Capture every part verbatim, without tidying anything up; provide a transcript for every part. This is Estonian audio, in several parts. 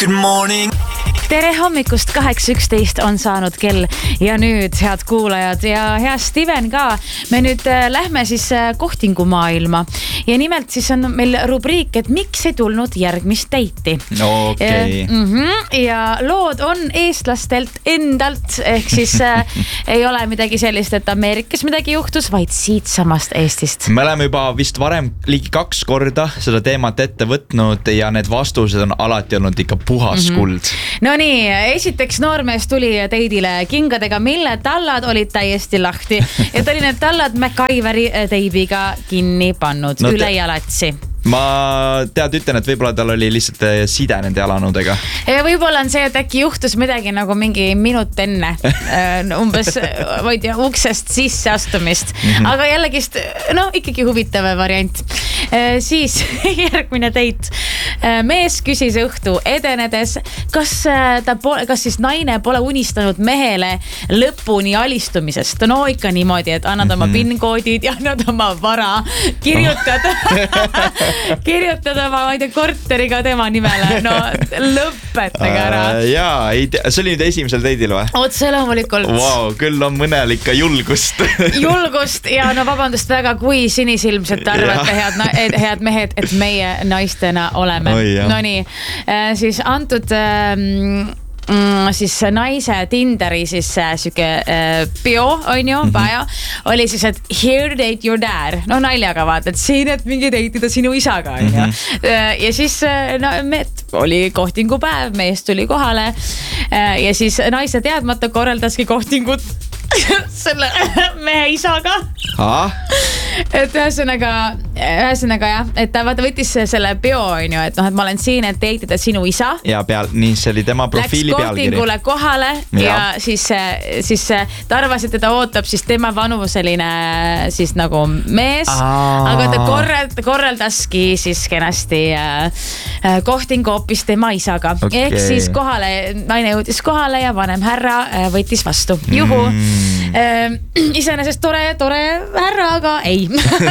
Good morning. Tere hommikust, kaheksa üksteist on saanud kell ja nüüd, head kuulajad ja hea Steven ka, me nüüd lähme siis kohtingumaailma ja nimelt siis on meil rubriik, et miks ei tulnud järgmist date'i. Okay. Mm-hmm. Ja lood on eestlastelt endalt, ehk siis äh, ei ole midagi sellist, et Ameerikas midagi juhtus, vaid siit samast Eestist. Me oleme juba vist varem ligi kaks korda seda teemat ette võtnud ja need vastused on alati olnud ikka puhas mm-hmm. kuld. No nii, esiteks noormees tuli teidile kingadega, mille tallad olid täiesti lahti ja ta oli need tallad MacGyveri teibiga kinni pannud no üle te... jalatsi. Ma tead ütlen, et võib-olla tal oli lihtsalt side nende jalanudega. Võib-olla on see, et äkki juhtus midagi nagu mingi minut enne umbes võid ja uksest sisse astumist. Mm-hmm. Aga jällegist, no ikkagi huvitav variant. Siis järgmine date. Mees küsis õhtu edenedes, kas, ta pole, kas siis naine pole unistanud mehele lõpuni alistumisest. No ikka niimoodi, et annad oma mm-hmm. PIN-koodid ja annad oma vara, kirjutad kirjutad oma, ma ei tea, korteriga tema nimele. No lõpetage ära. Uh, jaa, ei tea, see oli nüüd esimesel teidil või? Otse loomulikult. Wow, küll on mõnel ikka julgust. Julgust ja no vabandust väga, kui sinisilmselt arvate head, head mehed, et meie naistena oleme. Oi, no nii, siis antud ähm, Mm, siis naise Tinderi siis siuke äh, bio on ju, bio oli siis, et here date your dad. No naljaga vaata, et siin, et mingi date'ida sinu isaga on ju. Mm-hmm. Ja siis no, met, oli kohtingupäev, mees tuli kohale ja siis naise teadmata korraldaski kohtingut selle mehe isaga. Ah? Et ühesõnaga, ühesõnaga jah, et ta vaata võttis selle bio on ju, et noh, et ma olen siin, et date'ida sinu isa. Ja peal, nii see oli tema profiili pealkiri. Läks kohtingule kohale ja, ja siis, siis ta arvas, et teda ootab siis tema vanuseline siis nagu mees. Aa. Aga ta korrald, korraldaski siis kenasti äh, kohtingu hoopis tema isaga. Okay. Ehk siis kohale, naine jõudis kohale ja vanem härra äh, võttis vastu. Juhu. Mm. Äh, iseenesest tore, tore härra, aga ei.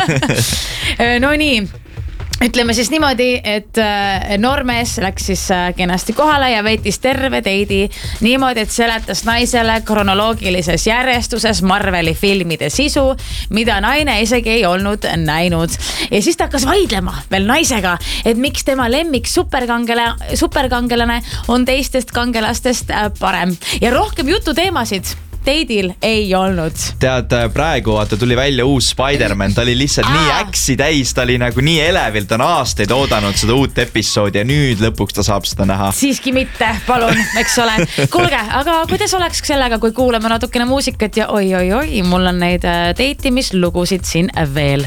No nii, ütleme siis niimoodi, et noormees läks siis kenasti kohale ja veetis terve teidi niimoodi, et seletas naisele kronoloogilises järjestuses Marveli filmide sisu, mida naine isegi ei olnud näinud. Ja siis ta hakkas vaidlema veel naisega, et miks tema lemmik superkangelane, superkangelane on teistest kangelastest parem. Ja rohkem jututeemasid teidil ei olnud. Tead, praegu vaata tuli välja uus Spider-Man, ta oli lihtsalt Aa. nii äksi täis, ta oli nagu nii elevilt, ta on aastaid oodanud seda uut episoodi ja nüüd lõpuks ta saab seda näha. Siiski mitte, palun, eks ole. Kuulge, aga kuidas oleks sellega, kui kuuleme natukene muusikat ja oi, oi, oi, mul on neid date'imislugusid siin veel.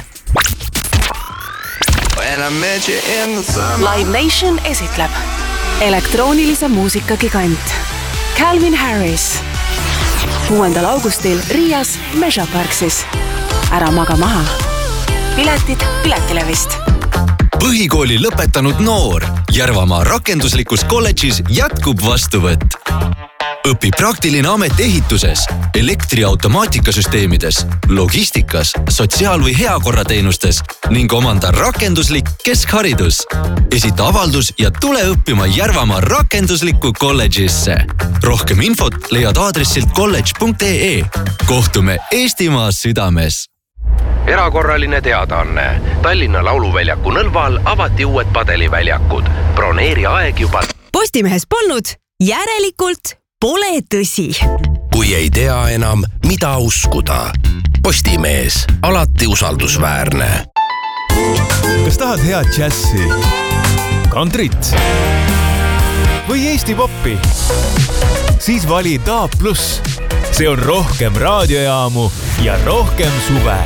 Live Nation esitleb elektroonilise muusika gigant Calvin Harris kuuendal augustil Riias Measure Parksis. Ära maga maha. Piletid Piletilevist. Põhikooli lõpetanud noor. Järvamaa rakenduslikus kolledžis jätkub vastuvõtt. Õpi praktiline amet ehituses, elektriautomaatikasüsteemides, logistikas, sotsiaal- või heakorrateenustes ning omanda rakenduslik keskharidus. Esita avaldus ja tule õppima Järvamaa rakenduslikku kolledžisse. Rohkem infot leiad aadressilt kolledž punkt ee. Kohtume Eestimaa südames. Erakorraline teadaanne. Tallinna Lauluväljaku Nõlval avati uued padeliväljakud. Broneeri aeg juba. Postimehes polnud, järelikult pole tõsi. Kui ei tea enam, mida uskuda. Postimees, alati usaldusväärne. Kas tahad head džässi, kantrit või Eesti poppi? Siis vali D A B plus. See on rohkem raadiojaamu ja rohkem suve.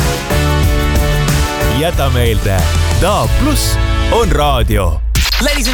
Jäta meelde, D A B plus on raadio.